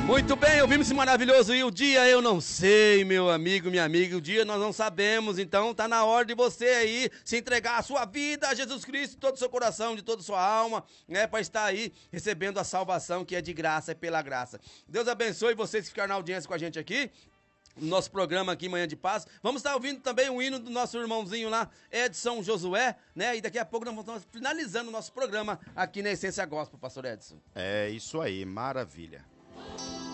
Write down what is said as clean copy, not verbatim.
Muito bem, ouvimos esse maravilhoso e o dia eu não sei, meu amigo, minha amiga, o dia nós não sabemos, então tá na hora de você aí se entregar a sua vida a Jesus Cristo, de todo o seu coração, de toda a sua alma, né, para estar aí recebendo a salvação que é de graça, é pela graça. Deus abençoe vocês que ficaram na audiência com a gente aqui. Nosso programa aqui, Manhã de Paz. Vamos estar ouvindo também o hino do nosso irmãozinho lá, Edson Josué, né? E daqui a pouco nós vamos estar finalizando o nosso programa aqui na Essência Gospel, pastor Edson. É isso aí, maravilha.